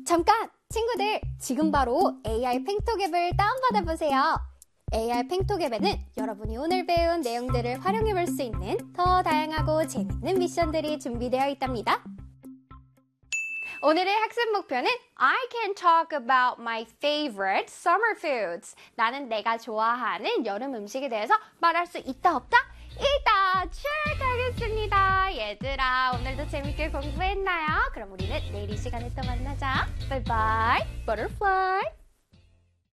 잠깐! 친구들, 지금 바로 AI 팽톡 앱을 다운받아 보세요. AI 팽톡 앱에는 여러분이 오늘 배운 내용들을 활용해 볼 수 있는 더 다양하고 재밌는 미션들이 준비되어 있답니다. 오늘의 학습 목표는 I can talk about my favorite summer foods. 나는 내가 좋아하는 여름 음식에 대해서 말할 수 있다 없다? 있다! check 하겠습니다. 얘들아, 오늘도 재밌게 공부했나요? 그럼 우리는 내일 이 시간에 또 만나자. Bye bye, butterfly.